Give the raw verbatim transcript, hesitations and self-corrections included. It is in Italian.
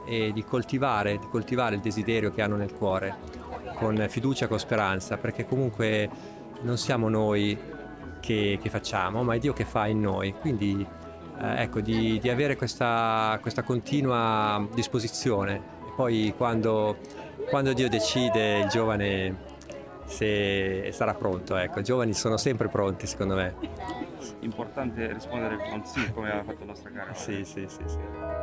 e di coltivare, di coltivare il desiderio che hanno nel cuore, con fiducia, con speranza, perché comunque non siamo noi che, che facciamo, ma è Dio che fa in noi. Quindi eh, ecco, di, di avere questa, questa continua disposizione. E poi quando, quando Dio decide, il giovane se sarà pronto, ecco. I giovani sono sempre pronti, secondo me. Importante rispondere con sì, come ha fatto la nostra cara. Sì, sì, sì, sì.